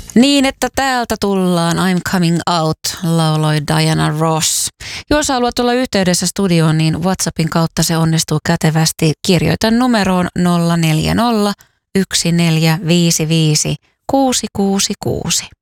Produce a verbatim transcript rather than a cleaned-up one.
Niin, että täältä tullaan, I'm coming out, lauloi Diana Ross. Jos haluat olla yhteydessä studioon, niin WhatsAppin kautta se onnistuu kätevästi. Kirjoita numeroon nolla neljä nolla, yksi neljä viisi viisi, kuusi kuusi kuusi.